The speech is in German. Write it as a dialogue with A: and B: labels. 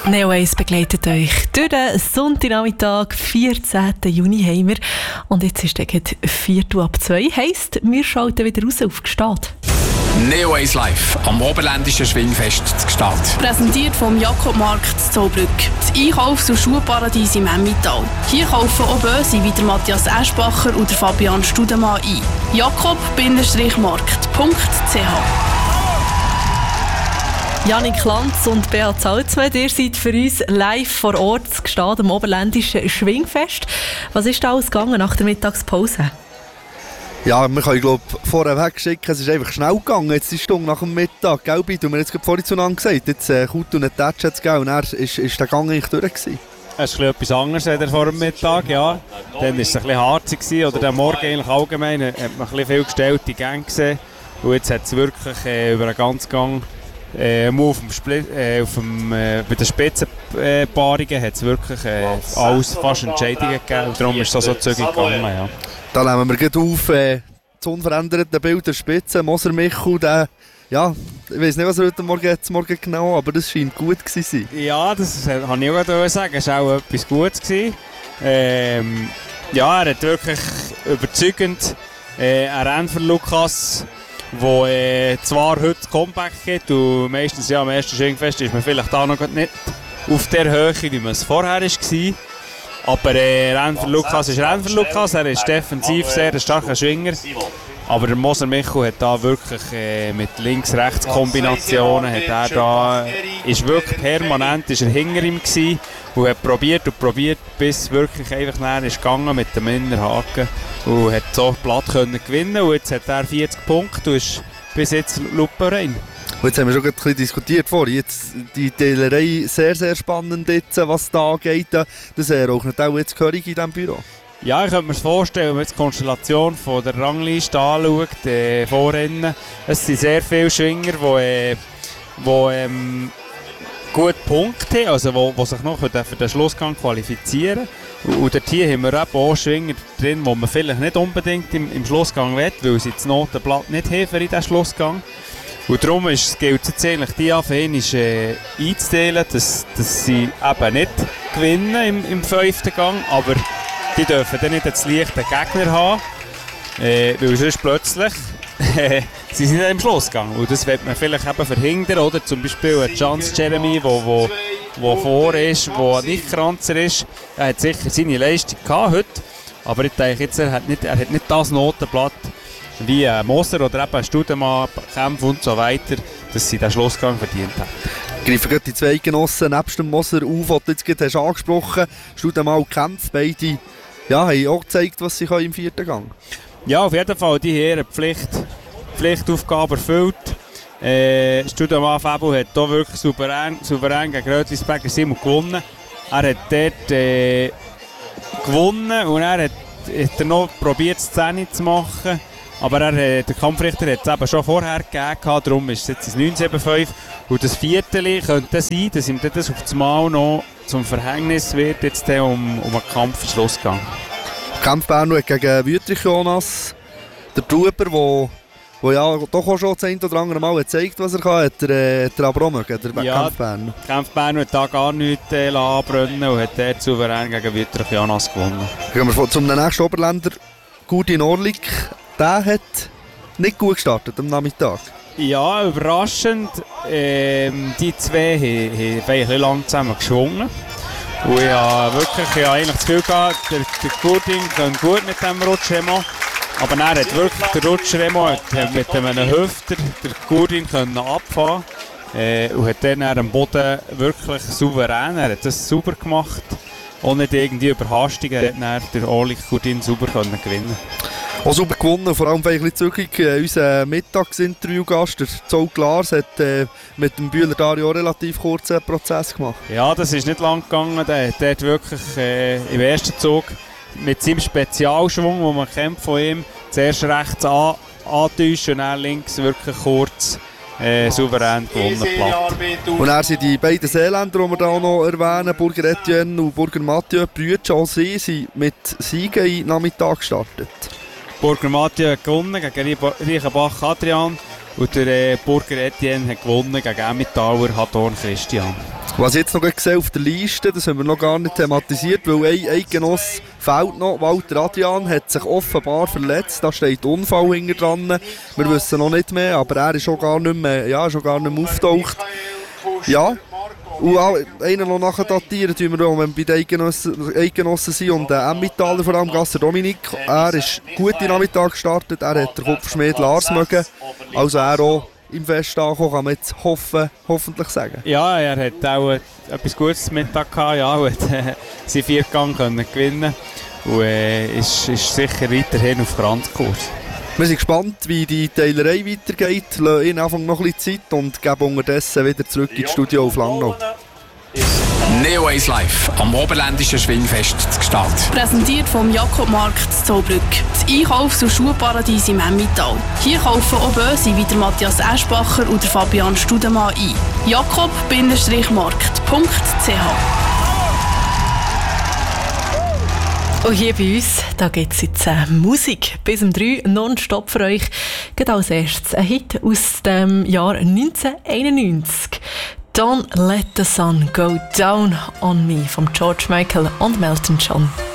A: Neo 1 begleitet euch durch den Sonntagnachmittag, 14. Juni haben wir. Und jetzt ist es 2:04. Heisst, wir schalten wieder raus auf Gstaad.
B: Neo 1 Live am Oberländischen Schwingfest zu Gstaad.
C: Präsentiert vom Jakobmarkt zu Zollbrück. Das Einkaufs- und Schuhparadies im Emmental. Hier kaufen auch Böse wie der Matthias Eschbacher und der Fabian Studemann ein. jakob-markt.ch.
A: Janik Lanz und Beat Salzmann, ihr seid für uns live vor Ort zu Gstaad am Oberländischen Schwingfest. Was ist da alles gegangen nach der Mittagspause?
D: Ja, wir können, glaube ich, vorweg schicken, es ist einfach schnell gegangen, jetzt die Stunde nach dem Mittag, gell, Bid? Und wir haben jetzt vorhin zueinander gesagt, jetzt kommt und ein Touch jetzt, gell, und dann ist der Gang eigentlich durch gewesen.
E: Es ist etwas anderes als vor dem Mittag, ja. Dann war es ein bisschen harzig oder der Morgen eigentlich allgemein, hat man ein bisschen viel gestellte Gänge gesehen. Und jetzt hat es wirklich über den ganzen Gang, bei den Spitzenpaarungen hat es wirklich alles fast Entscheidungen gegeben. Und darum ist es so zügig gegangen, ja.
D: Da nehmen wir gleich auf, das unveränderte Bild der Spitze, Moser Michel, der, ja, ich weiß nicht, was er heute Morgen genau, aber das scheint gut zu sein.
E: Ja, das kann ich auch sagen, es war auch etwas Gutes gewesen. Ja, er hat wirklich überzeugend ein Rennen für Lukas, wo zwar heute das Comeback gibt und meistens ja, am ersten Schwingfest ist man vielleicht auch noch nicht auf der Höhe, wie man es vorher war. Aber Rennen für Lukas ist Rennen für Lukas, er ist defensiv sehr ein starker Schwinger. Aber der Moser Michel hat da wirklich mit Links-Rechts-Kombinationen, ist wirklich permanent ist er hinter ihm gewesen und hat probiert, bis wirklich einfach näher ist gegangen mit dem Innerhaken und hat so platt können gewinnen. Und jetzt hat er 40 Punkte und ist bis jetzt Lupe rein.
D: Und jetzt haben wir schon ein bisschen diskutiert vorhin. Jetzt die Teilerei sehr, sehr spannend, jetzt, was da geht. Das raucht auch jetzt gehörig in diesem Büro.
E: Ja, ich könnte mir vorstellen, wenn man jetzt die Konstellation von der Rangliste anschaut, Vorrennen. Es sind sehr viele Schwinger, die gute Punkte haben, also die sich noch für den Schlussgang qualifizieren. Und dort hier haben wir eben auch Schwinger drin, die man vielleicht nicht unbedingt im Schlussgang will, weil sie das Notenblatt nicht haben für diesen Schlussgang. Und darum gilt es jetzt eigentlich, die einzuteilen, dass sie eben nicht gewinnen im 5. Gang, aber die dürfen dann nicht einen leichten Gegner haben, weil sonst plötzlich sie sind im Schlussgang. Und das wird man vielleicht eben verhindern, oder zum Beispiel ein Chance Jeremy, der vor ist, der nicht Kranzer ist. Er hat sicher seine Leistung gehabt heute, aber ich denke jetzt, er hat nicht das Notenblatt wie ein Moser oder eben ein Studemann, Kämpfe und so weiter, dass sie den Schlussgang verdient haben.
D: Greifen gerade die zwei Genossen nebst dem Moser auf, die du jetzt gerade angesprochen hast. Studemann und Kämpfe, beide haben auch gezeigt, was sie können im 4. Gang.
E: Ja, auf jeden Fall, die hier eine Pflichtaufgabe erfüllt. Studemann Fabio hat hier wirklich souverän gegen Rötlisberger Simon gewonnen. Er hat dort gewonnen und er hat noch probiert, die Szene zu machen. Aber der Kampfrichter hat es eben schon vorher gegeben, darum ist es jetzt 9,75. Und das 4. könnte sein, dass ihm das auf das Mal noch zum Verhängnis wird, jetzt um einen Kampfschlussgang.
D: Kampf Bern hat gegen Wüttrich Jonas, der Truber, der ja doch auch schon das ein oder andere Mal gezeigt, was er kann, hat er aber auch mögen, der Kampf Bern.
E: Kampf Bern hat da gar nichts anbrennen und hat dort souverän gegen Wüttrich Jonas gewonnen. Gehen
D: wir zum nächsten Oberländer, Gudin Orlik. Der hat nicht gut gestartet am Nachmittag.
E: Ja, überraschend. Die zwei haben ein bisschen lang zusammen geschwungen. Und ich habe wirklich eigentlich das Gefühl gehabt, der Gudin kann gut mit dem Rutschremo. Aber er hat wirklich der Rutschremo mit einem Hüfter der Gudin abfahren und hat dann am Boden wirklich souverän. Er hat das super gemacht. Und nicht irgendwie Überhastung. Er hat dann der Orlik Gudin super gewinnen.
D: Auch super gewonnen, vor allem ein bisschen zügig. Unser Mittagsinterviewgast, der Zoll Lars, hat mit dem Bühler Dario relativ kurzen Prozess gemacht.
E: Ja, das ist nicht lang gegangen. Der hat wirklich im ersten Zug mit seinem Spezialschwung, den man kennt von ihm, zuerst rechts antäuschen und dann links wirklich kurz souverän gewonnen.
D: Und dann sind die beiden Seeländer, die wir hier noch erwähnen, Burger Etienne und Burger Mathieu, Brüder, auch sie sind mit Siegen in den Nachmittag gestartet.
E: Burger Mathieu hat gewonnen gegen Reichenbach Adrian und der Burger Etienne hat gewonnen gegen Emmentaler Hadorn Christian.
D: Was ich jetzt noch gesehen auf der Liste, das haben wir noch gar nicht thematisiert, weil ein Genoss fehlt noch. Walter Adrian hat sich offenbar verletzt, da steht Unfall hinten dran. Wir wissen noch nicht mehr, aber er ist schon gar nicht mehr auftaucht. Ja, und einen noch nachdatieren tun wir, wenn wir bei den Eidgenossen sind und der Emmentaler, vor allem Gasser Dominik. Er ist gut in den Nachmittag gestartet, er hat den Kopfschmied Lars mögen, also er auch im Fest ankommen, kann man jetzt hoffentlich sagen. Ja,
E: er hat auch etwas Gutes zum Mittag gehabt, ja, und seinen Viergang können gewinnen und ist sicher weiterhin auf Grenzkurs.
D: Wir sind gespannt, wie die Teilerei weitergeht, lassen ihn einfach noch ein bisschen Zeit und geben unterdessen wieder zurück ins Studio auf Langnau.
B: Neo Ace Live am Oberländischen Schwingfest zu Gstaad.
C: Präsentiert vom Jakobmarkt zu Zollbrück. Das Einkaufs- und Schuhparadies im Emmental. Hier kaufen auch Böse wie der Matthias Eschbacher und der Fabian Studemann ein. jakob-markt.ch.
A: Und hier bei uns, da gibt es jetzt Musik bis um 3 nonstop für euch. Geht als erstes ein Hit aus dem Jahr 1991. Don't Let the Sun Go Down on Me von George Michael und Elton John.